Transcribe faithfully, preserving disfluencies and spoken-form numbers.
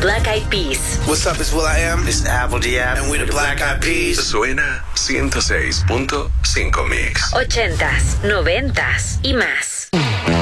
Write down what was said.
Black Eyed Peas. What's up, it's will.i.am. It's Apple Diab. And we're the Black Eyed Peas. Suena ciento seis punto cinco Mix. Ochentas, noventas y más.